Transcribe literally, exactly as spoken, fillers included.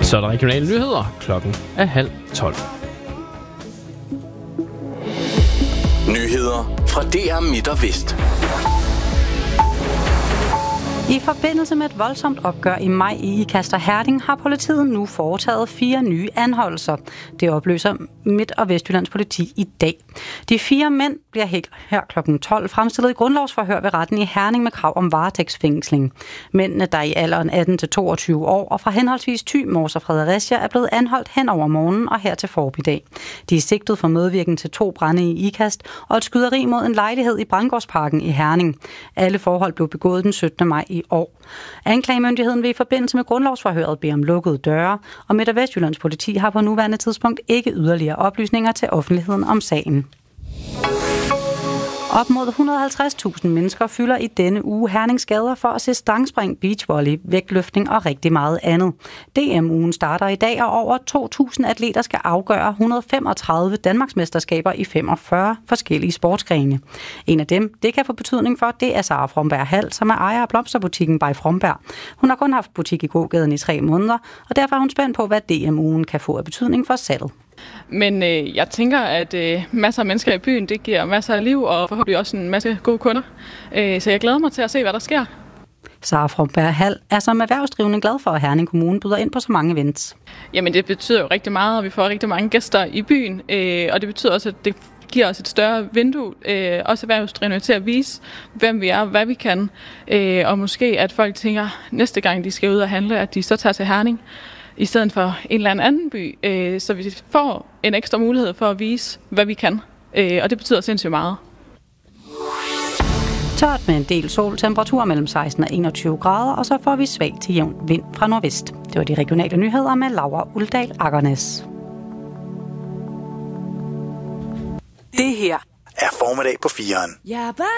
Så er der regionale nyheder. Klokken er halv tolv. Nyheder fra D R Midt og Vest. I forbindelse med et voldsomt opgør i maj i Ikast og Herning har politiet nu foretaget fire nye anholdelser. Det oplyser Midt- og Vestjyllands politi i dag. De fire mænd bliver her klokken tolv fremstillet i grundlovsforhør ved retten i Herning med krav om varetægtsfængsling. Mændene, der i alderen atten til toogtyve år og fra henholdsvis Thy, Mors og Fredericia, er blevet anholdt hen over morgenen og her til formiddag. De er sigtet for medvirken til to brande i Ikast og et skyderi mod en lejlighed i Brandgårdsparken i Herning. Alle forhold blev begået den syttende maj i år. Anklagemyndigheden vil i forbindelse med grundlovsforhøret bede om lukkede døre, og Midt- og Vestjyllands politi har på nuværende tidspunkt ikke yderligere oplysninger til offentligheden om sagen. Op mod et hundrede og halvtreds tusind mennesker fylder i denne uge Hernings gader for at se stangspring, beachvolley, vægtløftning og rigtig meget andet. D M-ugen starter i dag, og over to tusind atleter skal afgøre et hundrede og femogtredive Danmarksmesterskaber i femogfyrre forskellige sportsgrene. En af dem, det kan få betydning for, det er Sara Fromberg Hall, som er ejer af blomsterbutikken by Fromberg. Hun har kun haft butik i gågaden i tre måneder, og derfor er hun spændt på, hvad D M-ugen kan få af betydning for salget. Men øh, jeg tænker, at øh, masser af mennesker i byen, det giver masser af liv og forhåbentlig også en masse gode kunder. Øh, så jeg glæder mig til at se, hvad der sker. Sara Fromberg Hall er som erhvervsdrivende glad for, at Herning Kommune byder ind på så mange events. Jamen det betyder jo rigtig meget, og vi får rigtig mange gæster i byen. Øh, og det betyder også, at det giver os et større vindue, øh, også erhvervsdrivende, til at vise, hvem vi er, hvad vi kan. Øh, og måske at folk tænker, næste gang de skal ud og handle, at de så tager til Herning i stedet for en eller anden by, øh, så vi får en ekstra mulighed for at vise, hvad vi kan. Øh, og det betyder sindssygt meget. Tørt med en del sol, temperatur mellem seksten og enogtyve grader, og så får vi svag til jævn vind fra nordvest. Det var de regionale nyheder med Laura Uldal Akernes. Det her er formiddag på fireren.